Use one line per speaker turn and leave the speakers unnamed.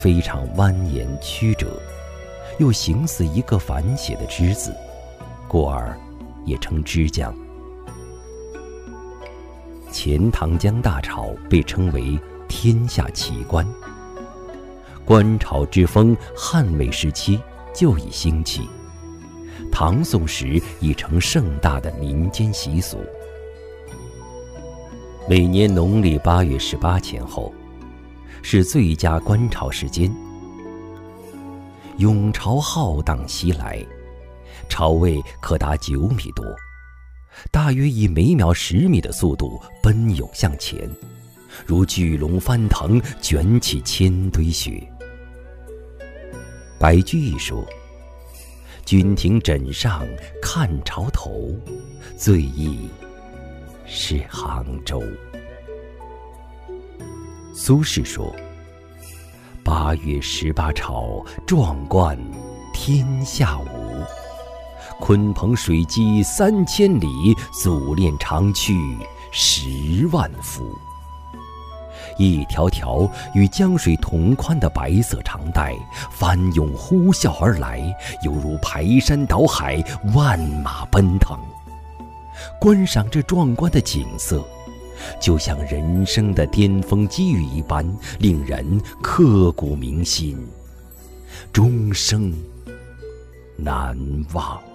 非常蜿蜒曲折，又形似一个反写的之字，故而也称之江。钱塘江大潮被称为天下奇观，观潮之风汉魏时期就已兴起，唐宋时已成盛大的民间习俗。每年农历8月18前后是最佳观潮时间，涌潮浩荡袭来，潮位可达9米多，大约以每秒10米的速度奔涌向前，如巨龙翻腾，卷起千堆雪。白居易说：“君庭枕上看潮头，最忆是杭州。”苏轼说：“8月18潮，壮观天下无。鲲鹏水击3000里，祖练长驱10万夫。”一条条与江水同宽的白色长带翻涌呼啸而来，犹如排山倒海，万马奔腾。观赏这壮观的景色，就像人生的巅峰机遇一般，令人刻骨铭心，终生难忘。